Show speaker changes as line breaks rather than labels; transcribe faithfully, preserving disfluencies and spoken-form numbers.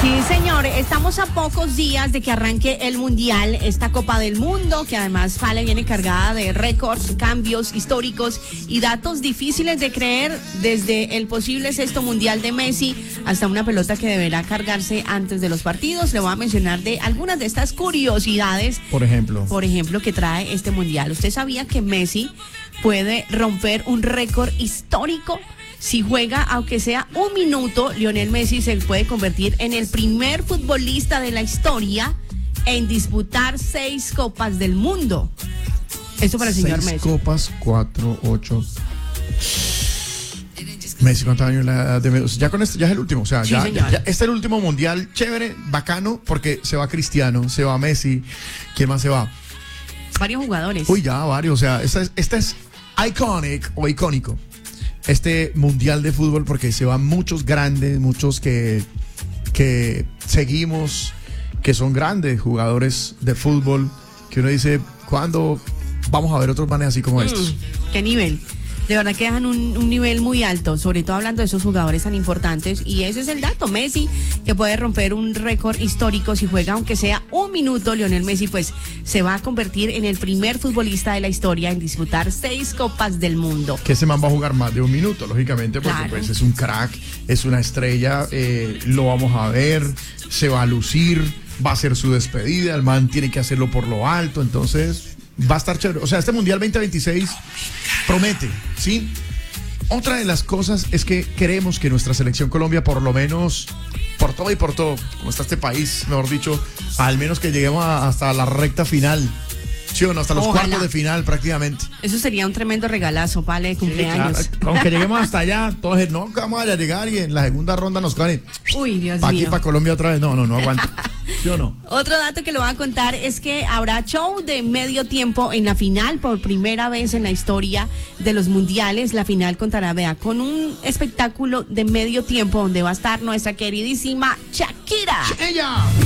Sí, señor, estamos a pocos días de que arranque el Mundial, esta Copa del Mundo, que además Fale viene cargada de récords, cambios históricos y datos difíciles de creer, desde el posible sexto Mundial de Messi hasta una pelota que deberá cargarse antes de los partidos. Le voy a mencionar de algunas de estas curiosidades.
Por ejemplo.
Por ejemplo, que trae este Mundial. ¿Usted sabía que Messi puede romper un récord histórico? Si juega, aunque sea un minuto, Lionel Messi se puede convertir en el primer futbolista de la historia en disputar seis Copas del Mundo. Esto para el señor
Seis
Messi.
copas, cuatro, ocho. Messi, ¿cuántos años la edad de Messi? Ya con este, ya es el último. O sea,
Sí,
ya,
señor.
ya, ya, este es el último mundial. Chévere, bacano, porque se va Cristiano, se va Messi. ¿Quién más se va?
Varios jugadores.
Uy, ya, varios. O sea, esta es, esta es iconic o icónico. Este mundial de fútbol, porque se van muchos grandes, muchos que, que seguimos, que son grandes jugadores de fútbol, que uno dice, ¿cuándo vamos a ver otros manes así como estos?
Mm, ¿Qué nivel? De verdad que dejan un, un nivel muy alto, sobre todo hablando de esos jugadores tan importantes. Y ese es el dato, Messi, que puede romper un récord histórico si juega aunque sea un minuto. Lionel Messi pues se va a convertir en el primer futbolista de la historia en disputar seis Copas del Mundo.
Que ese man va a jugar más de un minuto, lógicamente, porque
Claro.
pues es un crack, es una estrella, eh, lo vamos a ver, se va a lucir, va a ser su despedida, el man tiene que hacerlo por lo alto, entonces va a estar chévere. O sea, este Mundial veinte veintiséis promete, ¿sí? Otra de las cosas es que queremos que nuestra selección Colombia, por lo menos, por todo y por todo, como está este país, mejor dicho, al menos que lleguemos a- hasta la recta final, ¿sí o no? Hasta los
Ojalá.
cuartos de final prácticamente.
Eso sería un tremendo regalazo, Vale, de cumpleaños.
Claro, aunque lleguemos hasta allá, todos dicen, no, que vamos a llegar y en la segunda ronda nos caen.
Uy, Dios
Pa' aquí,
mío.
para Colombia otra vez. No, no, no aguanta. ¿Sí o no?
Otro dato que le voy a contar es que habrá show de medio tiempo en la final por primera vez en la historia de los mundiales. La final contará, vea, con un espectáculo de medio tiempo donde va a estar nuestra queridísima Shakira.
¡Ella!